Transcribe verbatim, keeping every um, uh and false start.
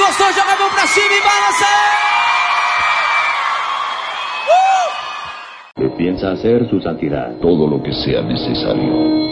gostou, joga a mão pra cima e balança! ¿Qué piensa hacer su santidad? Todo lo que sea necesario.